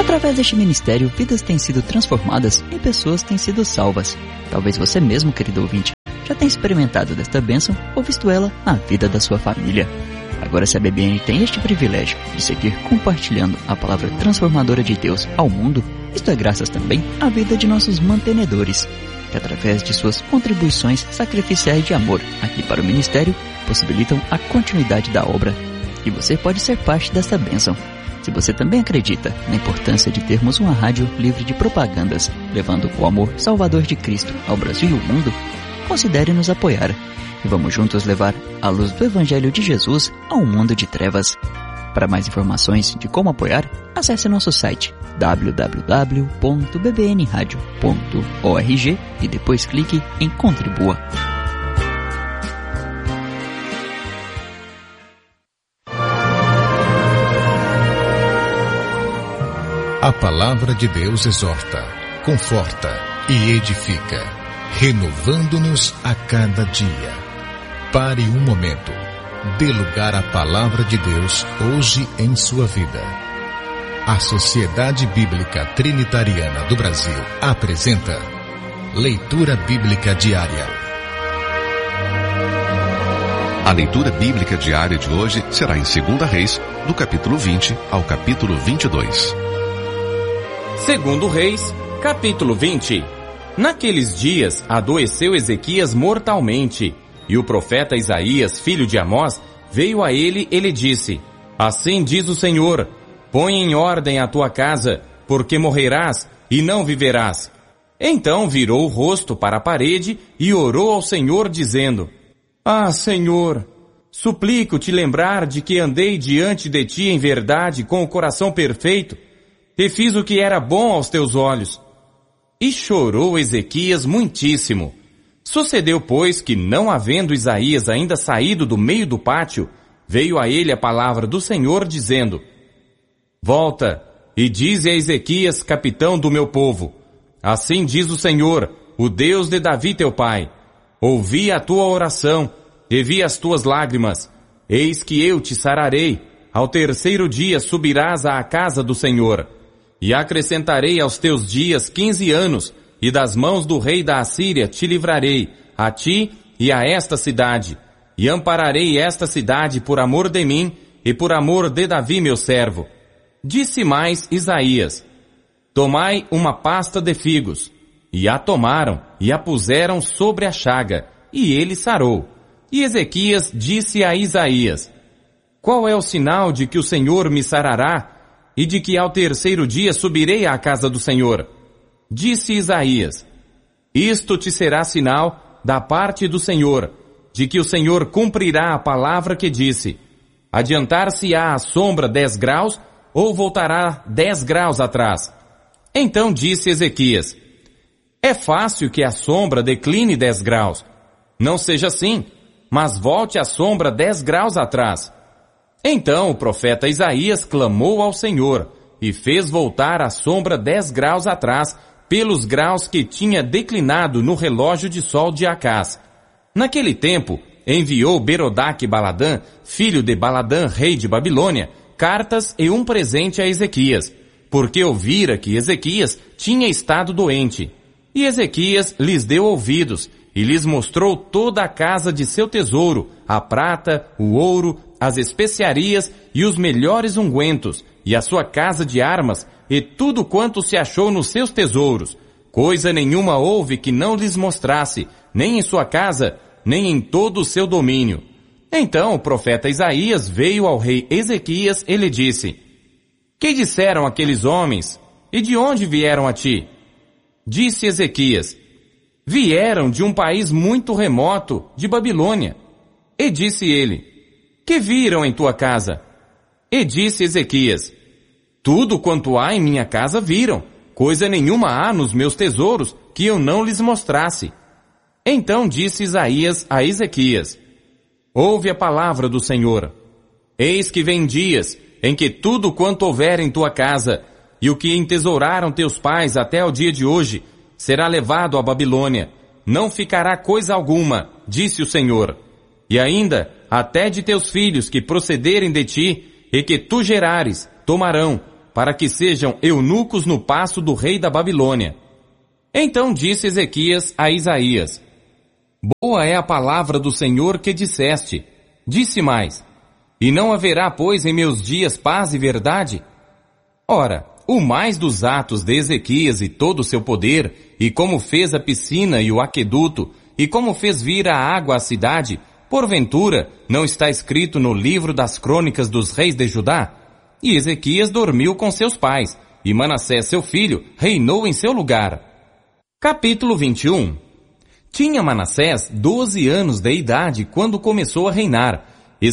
Através deste ministério, vidas têm sido transformadas e pessoas têm sido salvas. Talvez você mesmo, querido ouvinte, já tenha experimentado desta bênção ou visto ela na vida da sua família. Agora, se a BBN tem este privilégio de seguir compartilhando a palavra transformadora de Deus ao mundo, isto é graças também à vida de nossos mantenedores, que através de suas contribuições sacrificiais de amor aqui para o ministério, possibilitam a continuidade da obra. E você pode ser parte desta bênção. Se você também acredita na importância de termos uma rádio livre de propagandas, levando o amor salvador de Cristo ao Brasil e ao mundo, considere nos apoiar. E vamos juntos levar a luz do Evangelho de Jesus a um mundo de trevas. Para mais informações de como apoiar, acesse nosso site www.bbnradio.org e depois clique em Contribua. A palavra de Deus exorta, conforta e edifica, renovando-nos a cada dia. Pare um momento. Dê lugar à palavra de Deus hoje em sua vida. A Sociedade Bíblica Trinitariana do Brasil apresenta Leitura Bíblica Diária. A leitura bíblica diária de hoje será em 2 Reis, do capítulo 20 ao capítulo 22. 2 Reis, capítulo 20. Naqueles dias adoeceu Ezequias mortalmente, e o profeta Isaías, filho de Amós, veio a ele e lhe disse: Assim diz o Senhor, põe em ordem a tua casa, porque morrerás e não viverás. Então virou o rosto para a parede e orou ao Senhor, dizendo: Ah, Senhor, suplico-te lembrar de que andei diante de ti em verdade com o coração perfeito, e fiz o que era bom aos teus olhos. E chorou Ezequias muitíssimo. Sucedeu, pois, que não havendo Isaías ainda saído do meio do pátio, veio a ele a palavra do Senhor, dizendo: Volta e dize a Ezequias, capitão do meu povo: Assim diz o Senhor, o Deus de Davi teu pai: Ouvi a tua oração, e vi as tuas lágrimas. Eis que eu te sararei. Ao terceiro dia subirás à casa do Senhor. E acrescentarei aos teus dias 15 anos, e das mãos do rei da Assíria te livrarei, a ti e a esta cidade. E ampararei esta cidade por amor de mim, e por amor de Davi meu servo. Disse mais Isaías: Tomai uma pasta de figos. E a tomaram, e a puseram sobre a chaga, e ele sarou. E Ezequias disse a Isaías: Qual é o sinal de que o Senhor me sarará, e de que ao terceiro dia subirei à casa do Senhor? Disse Isaías: Isto te será sinal da parte do Senhor, de que o Senhor cumprirá a palavra que disse: Adiantar-se-á a sombra 10 graus, ou voltará 10 graus atrás? Então disse Ezequias: É fácil que a sombra decline 10 graus. Não seja assim, mas volte a sombra 10 graus atrás. Então o profeta Isaías clamou ao Senhor, e fez voltar a sombra 10 graus atrás, pelos graus que tinha declinado no relógio de sol de Acás. Naquele tempo, enviou Berodaque-Baladã, filho de Baladã, rei de Babilônia, cartas e um presente a Ezequias, porque ouvira que Ezequias tinha estado doente. E Ezequias lhes deu ouvidos, e lhes mostrou toda a casa de seu tesouro, a prata, o ouro, as especiarias e os melhores ungüentos, e a sua casa de armas, e tudo quanto se achou nos seus tesouros. Coisa nenhuma houve que não lhes mostrasse, nem em sua casa, nem em todo o seu domínio. Então o profeta Isaías veio ao rei Ezequias e lhe disse: Que disseram aqueles homens? E de onde vieram a ti? Disse Ezequias: Vieram de um país muito remoto, de Babilônia. E disse ele: Que viram em tua casa? E disse Ezequias: Tudo quanto há em minha casa viram, coisa nenhuma há nos meus tesouros que eu não lhes mostrasse. Então disse Isaías a Ezequias: Ouve a palavra do Senhor. Eis que vem dias em que tudo quanto houver em tua casa, e o que entesouraram teus pais até o dia de hoje, será levado à Babilônia. Não ficará coisa alguma, disse o Senhor. E ainda, até de teus filhos que procederem de ti, e que tu gerares, tomarão, para que sejam eunucos no paço do rei da Babilônia. Então disse Ezequias a Isaías: Boa é a palavra do Senhor que disseste. Disse mais: E não haverá, pois, em meus dias paz e verdade? Ora, o mais dos atos de Ezequias e todo o seu poder, e como fez a piscina e o aqueduto, e como fez vir a água à cidade, porventura não está escrito no livro das crônicas dos reis de Judá? E Ezequias dormiu com seus pais, e Manassés seu filho reinou em seu lugar. Capítulo 21. Tinha Manassés 12 anos de idade quando começou a reinar, e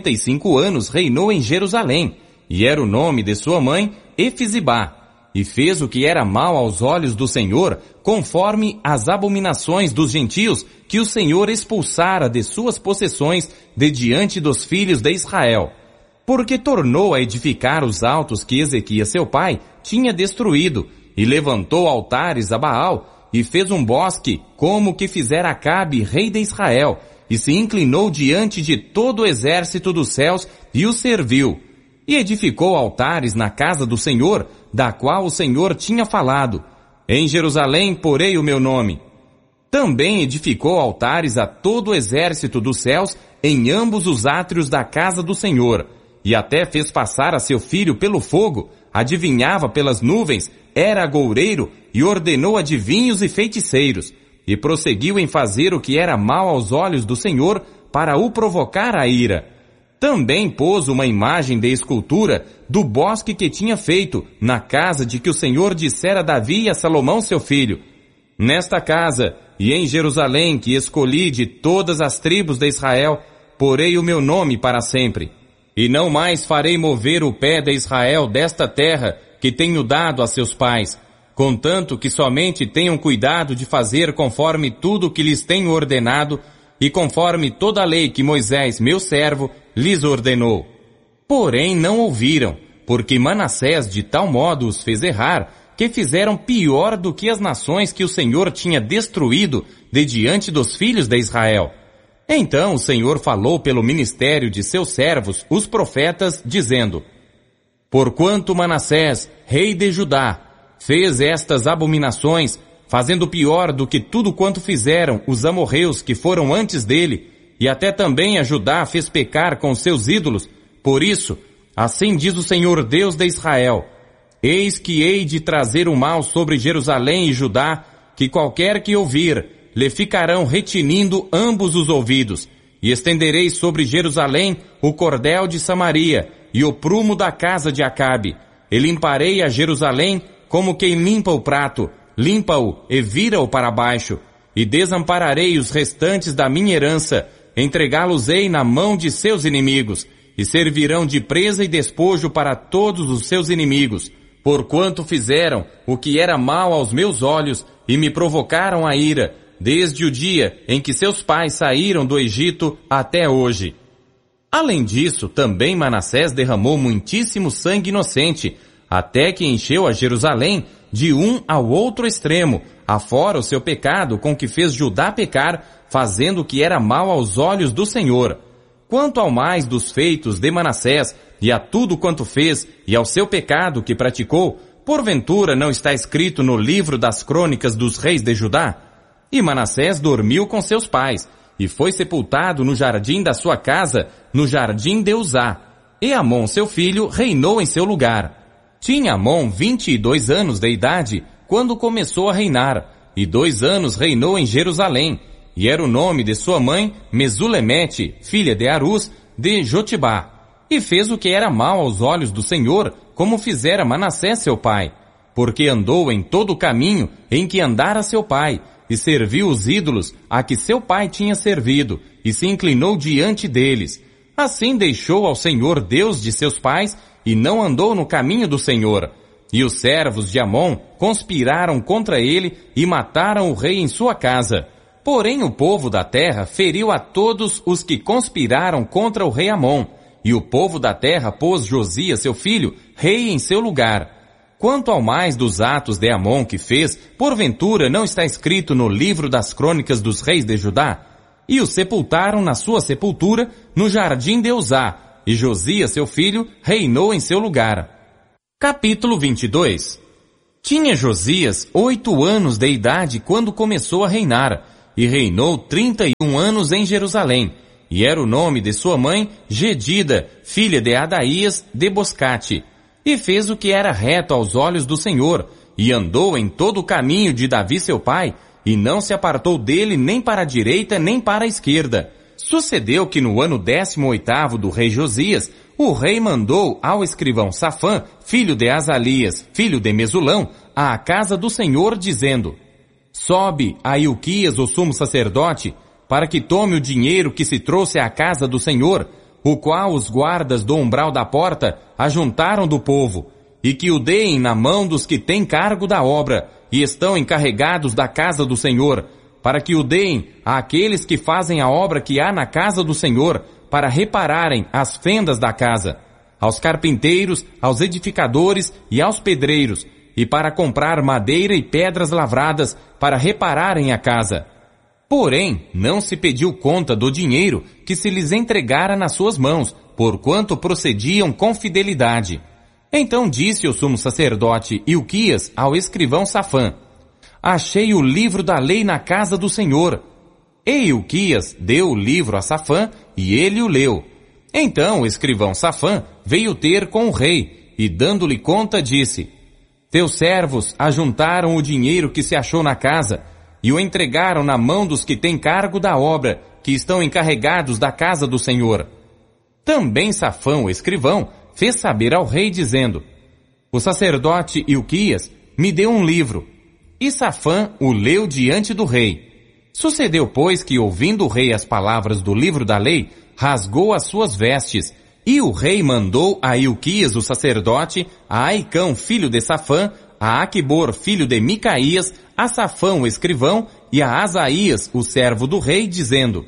55 anos reinou em Jerusalém, e era o nome de sua mãe Efizibá, e fez o que era mal aos olhos do Senhor, conforme as abominações dos gentios que o Senhor expulsara de suas possessões de diante dos filhos de Israel. Porque tornou a edificar os altos que Ezequias seu pai tinha destruído, e levantou altares a Baal, e fez um bosque como que fizera Acabe, rei de Israel, e se inclinou diante de todo o exército dos céus e o serviu. E edificou altares na casa do Senhor, da qual o Senhor tinha falado: Em Jerusalém porei o meu nome. Também edificou altares a todo o exército dos céus em ambos os átrios da casa do Senhor, e até fez passar a seu filho pelo fogo, adivinhava pelas nuvens, era agoureiro e ordenou adivinhos e feiticeiros, e prosseguiu em fazer o que era mal aos olhos do Senhor para o provocar a ira. Também pôs uma imagem de escultura do bosque que tinha feito na casa de que o Senhor dissera a Davi e a Salomão seu filho: Nesta casa e em Jerusalém que escolhi de todas as tribos de Israel, porei o meu nome para sempre. E não mais farei mover o pé de Israel desta terra que tenho dado a seus pais, contanto que somente tenham cuidado de fazer conforme tudo o que lhes tenho ordenado, e conforme toda a lei que Moisés, meu servo, lhes ordenou. Porém não ouviram, porque Manassés de tal modo os fez errar, que fizeram pior do que as nações que o Senhor tinha destruído de diante dos filhos de Israel. Então o Senhor falou pelo ministério de seus servos, os profetas, dizendo: Porquanto Manassés, rei de Judá, fez estas abominações, fazendo pior do que tudo quanto fizeram os amorreus que foram antes dele, e até também a Judá fez pecar com seus ídolos. Por isso, assim diz o Senhor Deus de Israel: Eis que hei de trazer o mal sobre Jerusalém e Judá, que qualquer que ouvir, lhe ficarão retinindo ambos os ouvidos, e estenderei sobre Jerusalém o cordel de Samaria e o prumo da casa de Acabe, e limparei a Jerusalém como quem limpa o prato, limpa-o e vira-o para baixo, e desampararei os restantes da minha herança, entregá-los-ei na mão de seus inimigos, e servirão de presa e despojo para todos os seus inimigos, porquanto fizeram o que era mal aos meus olhos, e me provocaram a ira, desde o dia em que seus pais saíram do Egito até hoje. Além disso, também Manassés derramou muitíssimo sangue inocente, até que encheu a Jerusalém de um ao outro extremo, afora o seu pecado com que fez Judá pecar, fazendo o que era mal aos olhos do Senhor. Quanto ao mais dos feitos de Manassés, e a tudo quanto fez, e ao seu pecado que praticou, porventura não está escrito no livro das crônicas dos reis de Judá? E Manassés dormiu com seus pais, e foi sepultado no jardim da sua casa, no jardim de Uzá. E Amon seu filho reinou em seu lugar. Tinha Amon 22 anos de idade quando começou a reinar, e 2 anos reinou em Jerusalém, e era o nome de sua mãe Mesulemete, filha de Arus, de Jotibá. E fez o que era mal aos olhos do Senhor, como fizera Manassés seu pai, porque andou em todo o caminho em que andara seu pai, e serviu os ídolos a que seu pai tinha servido, e se inclinou diante deles. Assim deixou ao Senhor Deus de seus pais, e não andou no caminho do Senhor. E os servos de Amon conspiraram contra ele e mataram o rei em sua casa. Porém o povo da terra feriu a todos os que conspiraram contra o rei Amon, e o povo da terra pôs Josias seu filho rei em seu lugar. Quanto ao mais dos atos de Amon que fez, porventura não está escrito no livro das crônicas dos reis de Judá? E o sepultaram na sua sepultura, no jardim de Uzá, e Josias seu filho reinou em seu lugar. Capítulo 22. Tinha Josias 8 anos de idade quando começou a reinar, e reinou 31 anos em Jerusalém, e era o nome de sua mãe Gedida, filha de Adaías de Boscate. E fez o que era reto aos olhos do Senhor, e andou em todo o caminho de Davi seu pai, e não se apartou dele nem para a direita nem para a esquerda. Sucedeu que no ano 18º do rei Josias, o rei mandou ao escrivão Safã, filho de Azalias, filho de Mesulão, à casa do Senhor, dizendo: sobe a Ilquias, o sumo sacerdote, para que tome o dinheiro que se trouxe à casa do Senhor, o qual os guardas do umbral da porta ajuntaram do povo, e que o deem na mão dos que têm cargo da obra, e estão encarregados da casa do Senhor, para que o deem àqueles que fazem a obra que há na casa do Senhor, para repararem as fendas da casa, aos carpinteiros, aos edificadores e aos pedreiros, e para comprar madeira e pedras lavradas, para repararem a casa. Porém, não se pediu conta do dinheiro que se lhes entregara nas suas mãos, porquanto procediam com fidelidade. Então disse o sumo sacerdote Ilquias ao escrivão Safã: achei o livro da lei na casa do Senhor. E Ilquias deu o livro a Safã, e ele o leu. Então o escrivão Safã veio ter com o rei, e dando-lhe conta disse: teus servos ajuntaram o dinheiro que se achou na casa, e o entregaram na mão dos que têm cargo da obra, que estão encarregados da casa do Senhor. Também Safã, o escrivão, fez saber ao rei, dizendo: o sacerdote Ilquias me deu um livro. E Safã o leu diante do rei. Sucedeu, pois, que, ouvindo o rei as palavras do livro da lei, rasgou as suas vestes, e o rei mandou a Ilquias, o sacerdote, a Aicão, filho de Safã, a Aquibor, filho de Micaías, a Safã, o escrivão, e a Asaías, o servo do rei, dizendo: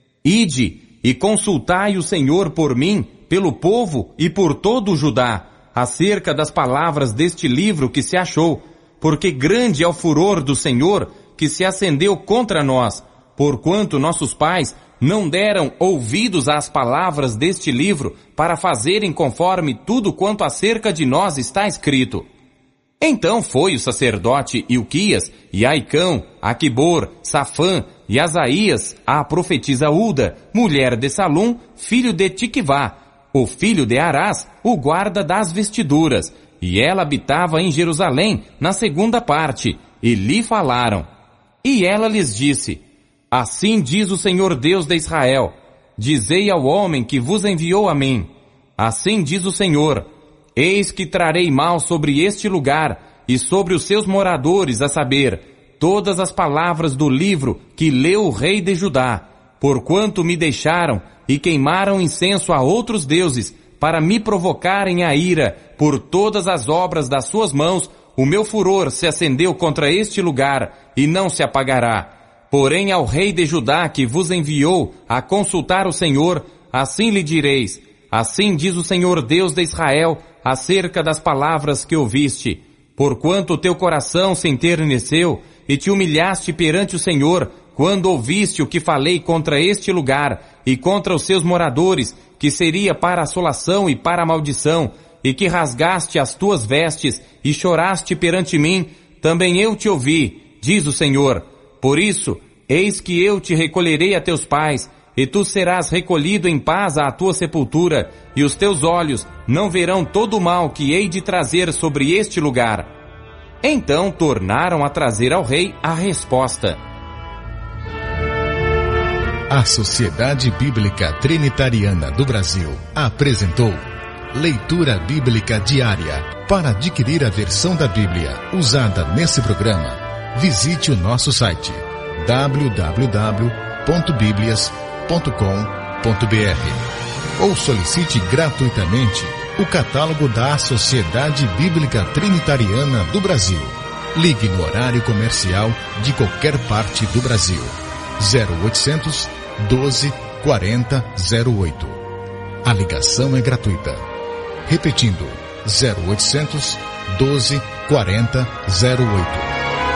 ide e consultai o Senhor por mim, pelo povo e por todo o Judá, acerca das palavras deste livro que se achou, porque grande é o furor do Senhor que se acendeu contra nós, porquanto nossos pais não deram ouvidos às palavras deste livro para fazerem conforme tudo quanto acerca de nós está escrito. Então foi o sacerdote Ilquias e Aicão, Aquibor, Safã e Asaías, a profetisa Ulda, mulher de Salum, filho de Tiquivá, o filho de Arás, o guarda das vestiduras, e ela habitava em Jerusalém, na segunda parte, e lhe falaram. E ela lhes disse: assim diz o Senhor Deus de Israel, dizei ao homem que vos enviou a mim, assim diz o Senhor, eis que trarei mal sobre este lugar e sobre os seus moradores, a saber, todas as palavras do livro que leu o rei de Judá, porquanto me deixaram e queimaram incenso a outros deuses, para me provocarem a ira por todas as obras das suas mãos. O meu furor se acendeu contra este lugar, e não se apagará. Porém ao rei de Judá que vos enviou a consultar o Senhor, assim lhe direis: assim diz o Senhor Deus de Israel, acerca das palavras que ouviste. Porquanto o teu coração se enterneceu, e te humilhaste perante o Senhor, quando ouviste o que falei contra este lugar, e contra os seus moradores, que seria para assolação e para maldição, e que rasgaste as tuas vestes, e choraste perante mim, também eu te ouvi, diz o Senhor. Por isso, eis que eu te recolherei a teus pais, e tu serás recolhido em paz à tua sepultura, e os teus olhos não verão todo o mal que hei de trazer sobre este lugar. Então tornaram a trazer ao rei a resposta. A Sociedade Bíblica Trinitariana do Brasil apresentou Leitura Bíblica Diária. Para adquirir a versão da Bíblia usada nesse programa, visite o nosso site www.biblias.com.br ou solicite gratuitamente o catálogo da Sociedade Bíblica Trinitariana do Brasil. Ligue no horário comercial de qualquer parte do Brasil. 0800 12 40 08. A ligação é gratuita. Repetindo, 0800 12 40 08.